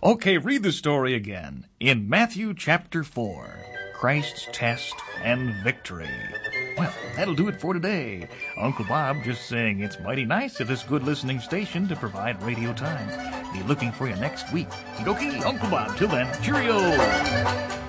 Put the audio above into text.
Okay, read the story again. In Matthew chapter 4, Christ's test and victory. Well, that'll do it for today. Uncle Bob just saying it's mighty nice of this good listening station to provide radio time. Be looking for you next week. Okie dokie, Uncle Bob. Till then, cheerio!